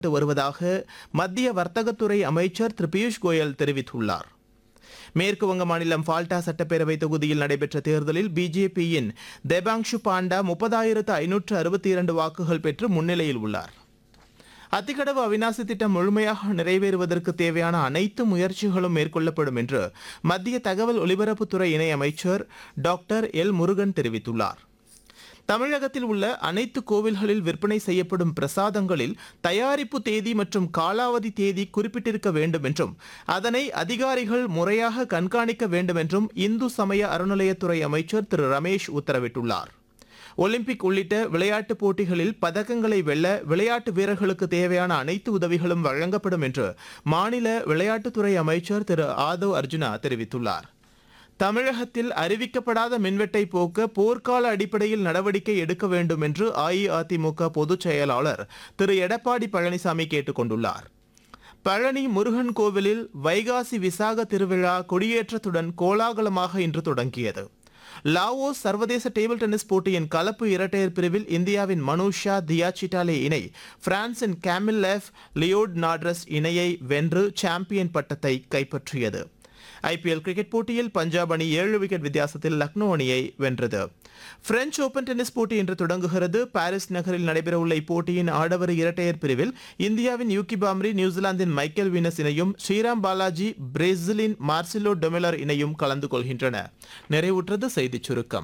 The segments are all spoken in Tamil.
வருவதாக மத்திய வர்த்தகத்துறை அமைச்சர் திரு பியூஷ் கோயல் தெரிவித்துள்ளார். மேற்கு வங்க மாநிலம் ஃபால்டா சட்டப்பேரவை தொகுதியில் நடைபெற்ற தேர்தலில் பிஜேபியின் தேபாங்ஷு பாண்டா 30,562 வாக்குகள் பெற்று முன்னிலையில் உள்ளார். அத்திக்கடவு அவிநாசி திட்டம் முழுமையாக நிறைவேறுவதற்கு தேவையான அனைத்து முயற்சிகளும் மேற்கொள்ளப்படும் என்று மத்திய தகவல் ஒலிபரப்புத்துறை இணை அமைச்சர் டாக்டர் எல் முருகன் தெரிவித்துள்ளார். தமிழகத்தில் உள்ள அனைத்து கோவில்களில் விற்பனை செய்யப்படும் பிரசாதங்களில் தயாரிப்பு தேதி மற்றும் காலாவதி தேதி குறிப்பிட்டிருக்க வேண்டும் என்றும் அதனை அதிகாரிகள் முறையாக கண்காணிக்க வேண்டும் என்றும் இந்து சமய அறநிலையத்துறை அமைச்சர் திரு ரமேஷ் உத்தரவிட்டுள்ளார். ஒலிம்பிக் உள்ளிட்ட விளையாட்டுப் போட்டிகளில் பதக்கங்களை வெல்ல விளையாட்டு வீரர்களுக்கு தேவையான அனைத்து உதவிகளும் வழங்கப்படும் என்று மாநில விளையாட்டுத்துறை அமைச்சர் திரு ஆதவ் அர்ஜுனா தெரிவித்துள்ளார். தமிழகத்தில் அறிவிக்கப்படாத மின்வெட்டை போக்க போர்க்கால அடிப்படையில் நடவடிக்கை எடுக்க வேண்டும் என்று அஇஅதிமுக பொதுச் செயலாளர் திரு எடப்பாடி பழனிசாமி கேட்டுக் கொண்டுள்ளார். பழனி முருகன் கோவிலில் வைகாசி விசாக திருவிழா கொடியேற்றத்துடன் கோலாகலமாக இன்று தொடங்கியது. லாவோஸ் சர்வதேச டேபிள் டென்னிஸ் போட்டியின் கலப்பு இரட்டையர் பிரிவில் இந்தியாவின் மனுஷா தியா சிட்டாலே இணை பிரான்சின் கேமில் லியோட் நாட்ரஸ் இணையை வென்று சாம்பியன் பட்டத்தை கைப்பற்றியது. ஐபிஎல் கிரிக்கெட் போட்டியில் பஞ்சாப் அணி 7 விக்கெட் வித்தியாசத்தில் லக்னோ அணியை வென்றது. பிரெஞ்ச் ஓபன் டென்னிஸ் போட்டி இன்று தொடங்குகிறது. பாரிஸ் நகரில் நடைபெறவுள்ள இப்போட்டியின் ஆடவர் இரட்டையர் பிரிவில் இந்தியாவின் யூகி பாம்ரி நியூசிலாந்தின் மைக்கேல் வீனஸ் இணையும், ஸ்ரீராம் பாலாஜி பிரேசிலின் மார்சிலோ டொமெலர் இணையும் கலந்து கொள்கின்றன. நிறைவுற்றது செய்திச் சுருக்கம்.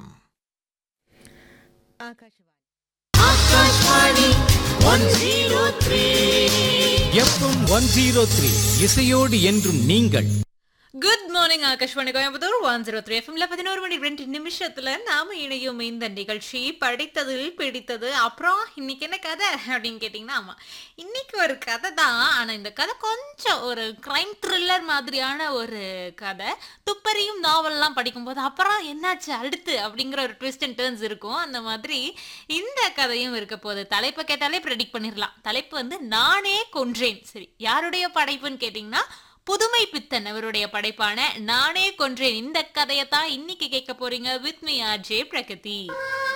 எஃப்எம் 103 இசையோடு என்றும் நீங்கள். குட் மார்னிங் ஆகாஷ்வாணி கோயம்புத்தூர் 103 எஃப்எம்ல 11 மணி 2 நிமிஷத்துல நாம இணையும் இந்த நிகழ்ச்சி படித்ததில் பிடித்தது. அப்புறம் இன்னைக்கு என்ன கதை அப்படின்னு கேட்டீங்கன்னா, ஆமா இன்னைக்கு ஒரு கதை தான். ஆனா இந்த கதை கொஞ்சம் ஒரு கிரைம் த்ரில்லர் மாதிரியான ஒரு கதை. துப்பறியும் நாவல்லாம் படிக்கும்போது அப்புறம் என்னாச்சு அடுத்து அப்படிங்கிற ஒரு ட்விஸ்ட் அண்ட் டர்ன்ஸ் இருக்கும். அந்த மாதிரி இந்த கதையும் இருக்க போகுது. தலைப்பை கேட்டாலே ப்ரெடிக்ட் பண்ணிடலாம். தலைப்பு வந்து நானே கொன்றேன். சரி, யாருடைய படைப்புன்னு கேட்டீங்கன்னா புதுமை பித்தன் அவருடைய படைப்பான நானே கொன்றேன். இந்த கதையை தான் இன்னைக்கு கேட்க போறீங்க. With me RJ Pragati.